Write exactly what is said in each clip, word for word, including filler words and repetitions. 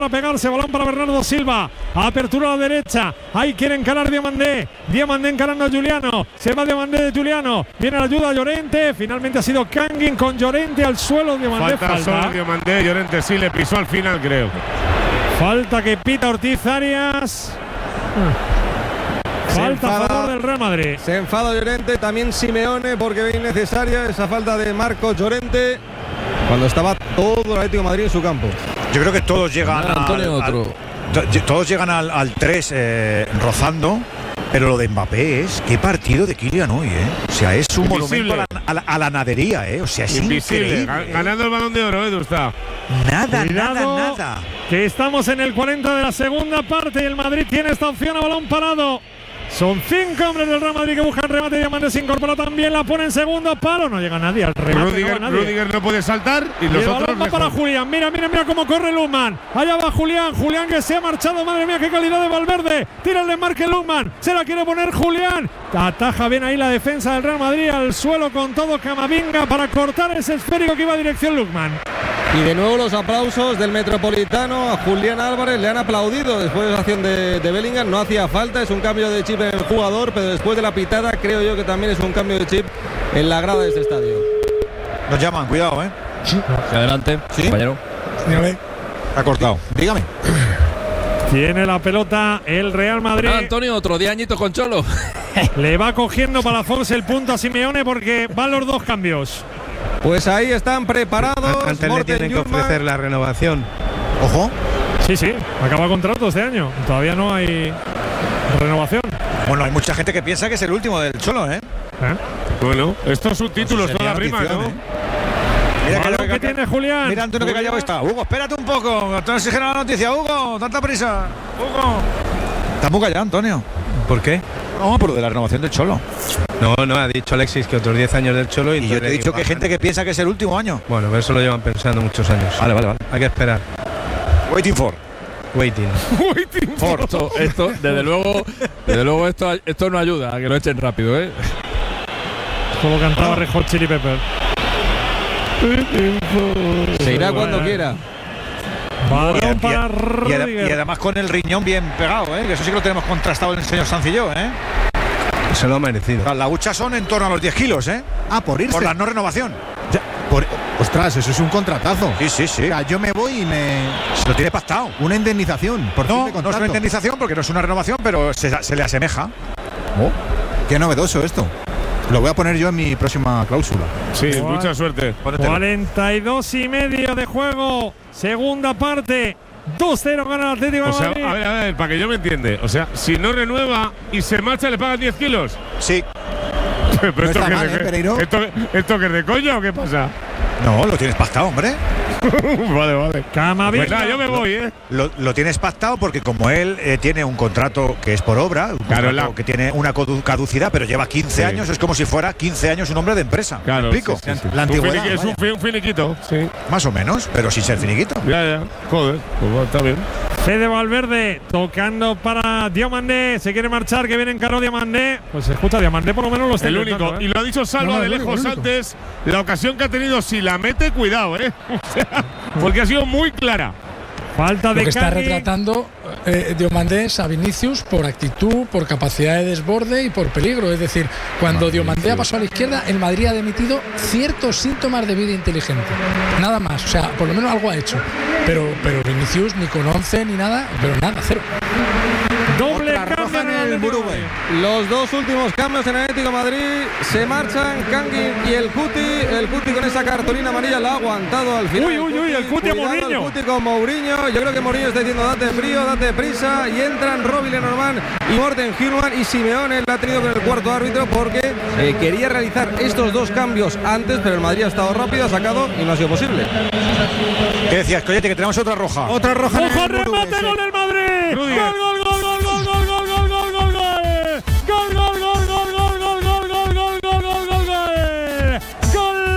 a pegarse, balón para Bernardo Silva, apertura a la derecha, ahí quiere encarar Diomandé, Diomandé encarando a Giuliano, se va Diomandé de Giuliano, viene la ayuda a Llorente, finalmente ha sido Kangin con Llorente al suelo, Diomandé falta. Falta solo Diomandé, Llorente sí le pisó al final, creo. Falta que pita Ortiz Arias. Falta a favor del Real Madrid. Se enfada Llorente, también Simeone, porque ve innecesaria esa falta de Marcos Llorente cuando estaba todo el Atlético de Madrid en su campo. Yo creo que todos llegan al, Antonio, al, otro. Al, todos llegan al, al tres eh, rozando, pero lo de Mbappé es qué partido de Kylian hoy, ¿eh? O sea, es un Invisible. monumento a la, a, la, a la nadería, ¿eh? O sea, es Invisible. increíble. Ganando el Balón de Oro, Edu está. Nada, Cuidado, nada, nada. Que estamos en el cuarenta de la segunda parte y el Madrid tiene esta opción a balón parado. Son cinco hombres del Real Madrid que buscan remate. Diamante se incorpora también, la pone en segundo palo. No llega nadie al remate. Rudiger no, no, Rudiger no puede saltar y, y los el otros balón va para Julián. Mira, mira, mira cómo corre Lukman. Allá va Julián. Julián que se ha marchado. Madre mía, qué calidad de Valverde. Tira el desmarque Lukman. Se la quiere poner Julián. Ataja bien ahí la defensa del Real Madrid. Al suelo con todo Camavinga para cortar ese esférico que iba a dirección Lukman. Y de nuevo los aplausos del Metropolitano a Julián Álvarez. Le han aplaudido después de la acción de, de Bellingham. No hacía falta, es un cambio de chip en el jugador, pero después de la pitada creo yo que también es un cambio de chip en la grada de este estadio. Nos llaman, cuidado, ¿eh? Adelante, ¿sí? Compañero. Dígame. Ha cortado. Dígame. Tiene la pelota el Real Madrid. Ah, Antonio, otro diez añitos con Cholo. Le va cogiendo Palafox el punto a Simeone porque van los dos cambios. Pues ahí están preparados. Antes le tienen que ofrecer la renovación. Ojo. Sí, sí, acaba contrato este año. Todavía no hay renovación. Bueno, hay mucha gente que piensa que es el último del Cholo, ¿eh? ¿Eh? Bueno, estos subtítulos Pues toda la rima, ¿no? ¿eh? Mira Balón que, que, que tiene Julián. Mira Antonio que callado está. Hugo, espérate un poco. Te oxigena la noticia, Hugo. Tanta prisa. Hugo. Está muy callado, Antonio. ¿Por qué? Vamos por lo de la renovación del Cholo. No, no, ha dicho Alexis que otros diez años del Cholo. Y, y yo te he dicho que hay gente que piensa que es el último año. Bueno, pero eso lo llevan pensando muchos años. Vale, vale, vale. Hay que esperar. Waiting for. Waiting. Waiting for. Esto, esto, desde luego, desde luego esto, esto no ayuda a que lo echen rápido, ¿eh? Como cantaba Red Hot Chili Pepper. Se irá cuando quiera. Balón para y, y, y además con el riñón bien pegado, ¿eh? Que eso sí que lo tenemos contrastado el señor Sanz y yo, ¿eh? Se lo ha merecido. Las huchas son en torno a los diez kilos, ¿eh? Ah, por irse. Por la no renovación. Ya, por, ostras, eso es un contratazo. Sí, sí, sí. O sea, yo me voy y me. Se lo tiene pactado. Una indemnización. Por no, fin de no es una indemnización porque no es una renovación, pero se, se le asemeja. Oh, qué novedoso esto. Lo voy a poner yo en mi próxima cláusula. Sí, Igual. mucha suerte. cuarenta y dos y medio de juego. Segunda parte. dos cero gana el Atlético de Madrid. O sea, a ver, a ver, para que yo me entiende. O sea, si no renueva y se marcha, ¿le pagan diez kilos? Sí. Pero no esto, está que mal, de, ¿eh, Pereiro? esto, ¿Esto que es de coña o qué pasa? No, lo tienes pactado, hombre. Vale, vale. Camavinga. Pues nada, yo me voy, ¿eh? Lo, lo tienes pactado porque como él eh, tiene un contrato que es por obra, un claro, contrato la... que tiene una caducidad, pero lleva quince sí. años, es como si fuera quince años un hombre de empresa. Claro, ¿me explico? Sí, sí, sí. La antigüedad. Un finiquito, es un, un finiquito, sí. Más o menos, pero sin ser finiquito. Ya, ya. Joder, pues bueno, está bien. Fede Valverde tocando para Diomandé. Se quiere marchar, que viene en carro Diomandé. Pues escucha, Diomandé por lo menos lo está el único. ¿eh? Y lo ha dicho Salva no, no, de lejos único, antes. La ocasión que ha tenido, si la mete, cuidado, ¿eh? O sea, porque ha sido muy clara. Falta de Lo que está Cani. retratando eh, Diomandé a Vinicius por actitud, por capacidad de desborde y por peligro. Es decir, cuando no, Diomandé ha pasado a la izquierda, el Madrid ha emitido ciertos síntomas de vida inteligente. Nada más, o sea, por lo menos algo ha hecho. Pero, pero Vinicius ni con once ni nada, pero nada, cero. Doble cambio en el Murube. Los dos últimos cambios en Atlético de Madrid se marchan Kangin y el Cuti. El Cuti con esa cartulina amarilla la ha aguantado al final. Uy, uy, uy, el Cuti a Mourinho. El Cuti con Mourinho. Yo creo que Mourinho está diciendo date frío, date prisa. Y entran Robin Lenormand y Morten Hjulmand. Y Simeone la ha tenido con el cuarto árbitro porque eh, quería realizar estos dos cambios antes, pero el Madrid ha estado rápido, ha sacado y no ha sido posible. ¿Qué decías, Coyote? Que tenemos otra roja. Otra roja. ¡Ojo, remate, gol del Madrid! ¡Gol, gol, gol, gol, gol, gol, gol, gol, gol, gol, gol! ¡Gol, gol, gol, gol, gol, gol, gol, gol, gol, gol, gol, gol, gol! ¡Gol!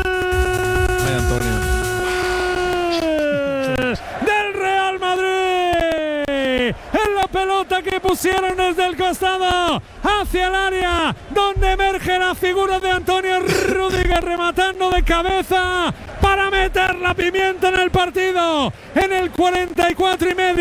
¡Del Real Madrid! En la pelota que pusieron desde el costado hacia el área, donde emerge la figura de Antonio Rudiger rematando de cabeza para meter la pimienta en el partido en el cuarenta y cuatro y medio.